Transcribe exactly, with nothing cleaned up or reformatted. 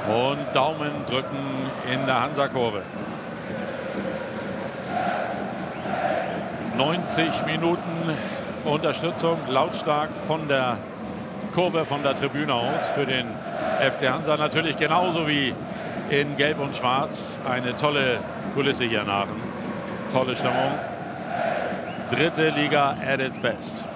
Und Daumen drücken in der Hansa-Kurve. neunzig Minuten Unterstützung, lautstark von der Kurve, von der Tribüne aus für den F C Hansa. Natürlich genauso wie in Gelb und Schwarz. Eine tolle Kulisse hier in Aachen. Tolle Stimmung. Dritte Liga at its best.